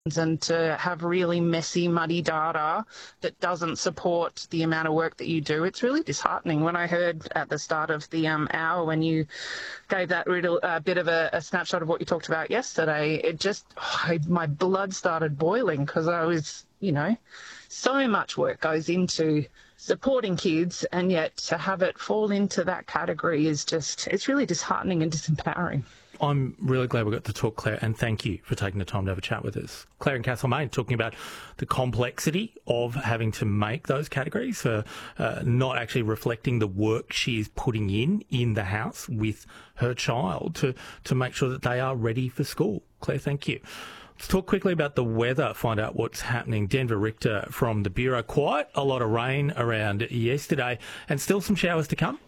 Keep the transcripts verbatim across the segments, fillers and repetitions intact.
and to have really messy, muddy data that doesn't support the amount of work that you do, it's really disheartening. When I heard at the start of the um, hour when you gave that little uh, bit of a, a snapshot of what you talked about yesterday, it just, oh, I, my blood started boiling because I was, you know, so much work goes into supporting kids, and yet to have it fall into that category is just, it's really disheartening and disempowering. I'm really glad we got to talk, Claire, and thank you for taking the time to have a chat with us. Claire in Castlemaine talking about the complexity of having to make those categories, for uh, not actually reflecting the work she is putting in in the house with her child to, to make sure that they are ready for school. Claire, thank you. Let's talk quickly about the weather, find out what's happening. Denver Richter from the Bureau. Quite a lot of rain around yesterday and still some showers to come.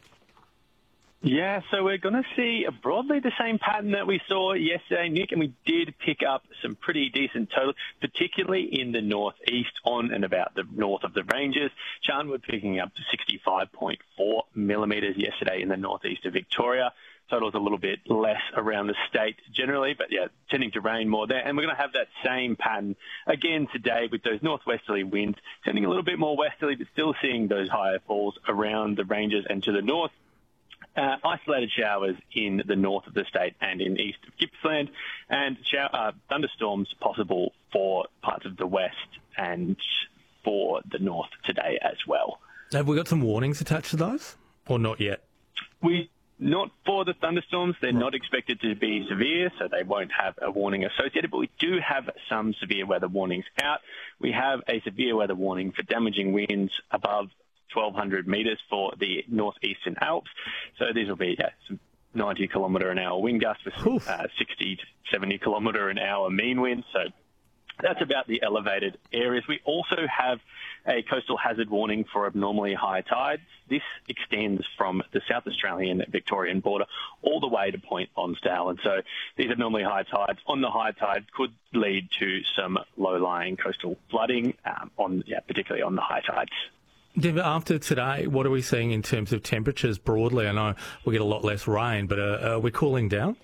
Yeah, so we're going to see broadly the same pattern that we saw yesterday, Nick, and we did pick up some pretty decent totals, particularly in the northeast on and about the north of the ranges. Charnwood picking up sixty-five point four millimetres yesterday in the northeast of Victoria. Totals a little bit less around the state generally, but yeah, tending to rain more there. And we're going to have that same pattern again today with those northwesterly winds, tending a little bit more westerly, but still seeing those higher falls around the ranges and to the north. Uh, isolated showers in the north of the state and in east of Gippsland, and shower, uh, thunderstorms possible for parts of the west and for the north today as well. Have we got some warnings attached to those, or not yet? We Not for the thunderstorms. They're right. Not expected to be severe, so they won't have a warning associated, but we do have some severe weather warnings out. We have a severe weather warning for damaging winds above twelve hundred metres for the northeastern Alps. So these will be yeah, some ninety kilometre an hour wind gusts with uh, sixty to seventy kilometre an hour mean winds. So that's about the elevated areas. We also have a coastal hazard warning for abnormally high tides. This extends from the South Australian Victorian border all the way to Point Lonsdale. And so these abnormally high tides on the high tide could lead to some low-lying coastal flooding, um, on yeah, particularly on the high tides. Denver, after today, what are we seeing in terms of temperatures broadly? I know we get a lot less rain, but uh, are we cooling down?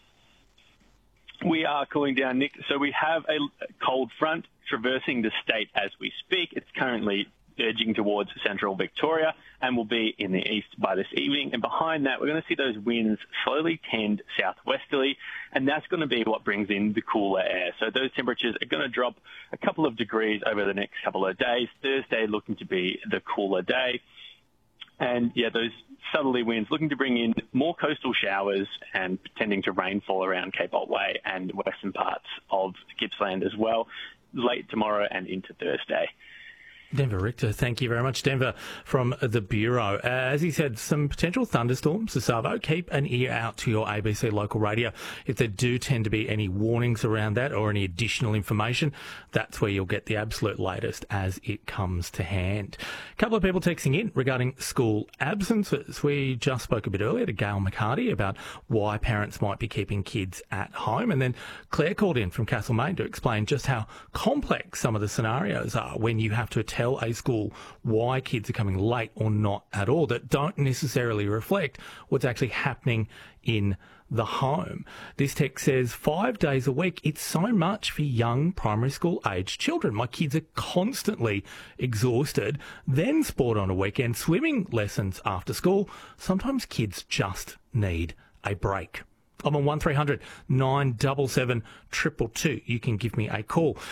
We are cooling down, Nick. So we have a cold front traversing the state as we speak. It's currently edging towards central Victoria and will be in the east by this evening. And behind that, we're going to see those winds slowly tend southwesterly, and that's going to be what brings in the cooler air. So those temperatures are going to drop a couple of degrees over the next couple of days. Thursday looking to be the cooler day. And, yeah, those southerly winds looking to bring in more coastal showers and tending to rainfall around Cape Otway and western parts of Gippsland as well, late tomorrow and into Thursday. Denver Richter, thank you very much. Denver from the Bureau. Uh, as he said, some potential thunderstorms to Savo. Keep an ear out to your A B C local radio. If there do tend to be any warnings around that or any additional information, that's where you'll get the absolute latest as it comes to hand. A couple of people texting in regarding school absences. We just spoke a bit earlier to Gail McCarty about why parents might be keeping kids at home. And then Claire called in from Castlemaine to explain just how complex some of the scenarios are when you have to tell a school why kids are coming late or not at all, that don't necessarily reflect what's actually happening in the home. This text says, five days a week, it's so much for young primary school aged children. My kids are constantly exhausted, then sport on a weekend, swimming lessons after school. Sometimes kids just need a break. I'm on one three hundred nine seven seven two two two. You can give me a call.